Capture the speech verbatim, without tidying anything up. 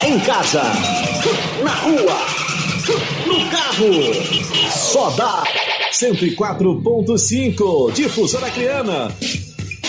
Em casa, na rua, no carro, só dá cento e quatro ponto cinco, Difusora Acreana.